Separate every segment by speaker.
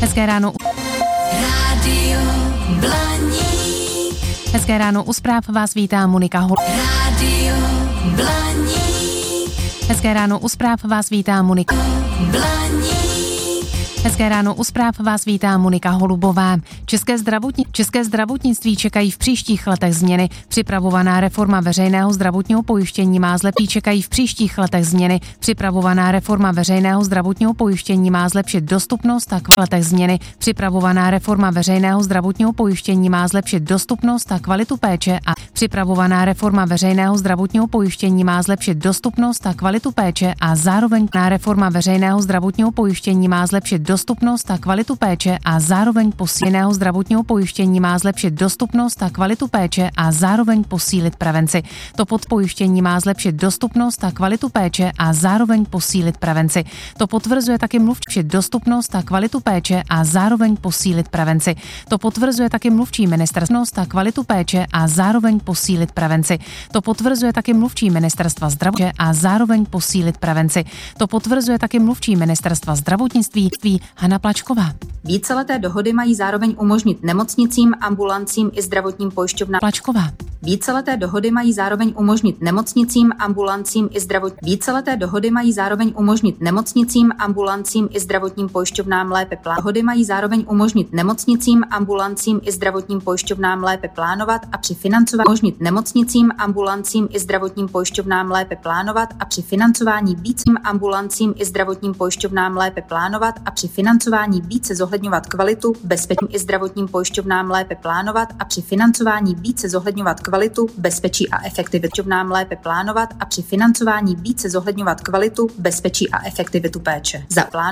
Speaker 1: Hezké ráno.
Speaker 2: Rádio Blaník.
Speaker 1: Hezké ráno, u zpráv vás vítá Monika
Speaker 2: Rádio Blaník.
Speaker 1: Hezké ráno, u zpráv vás vítá Monika
Speaker 2: Blaník.
Speaker 1: Hezké ráno, u zpráv vás vítá Monika Holubová. České zdravotnictví čekají v příštích letech změny. Připravovaná reforma veřejného zdravotního pojištění má zlepšit dostupnost a kvalitu péče a zároveň posílit prevenci. To potvrzuje taky mluvčí ministerstva zdravotnictví Hana Plačková.
Speaker 3: Víceleté dohody mají zároveň umožnit nemocnicím, ambulancím i zdravotním pojišťovnám. Víceleté dohody mají zároveň umožnit nemocnicím, ambulancím i zdravotním pojišťovnám lépe plánovat a při financování více zohledňovat kvalitu, bezpečí a efektivitu péče.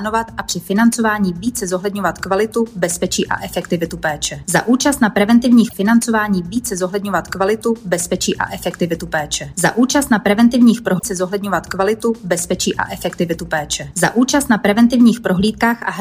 Speaker 3: Za účast na preventivních financování více zohledňovat kvalitu, bezpečí a efektivitu péče. Za účast na preventivních prohlídkách a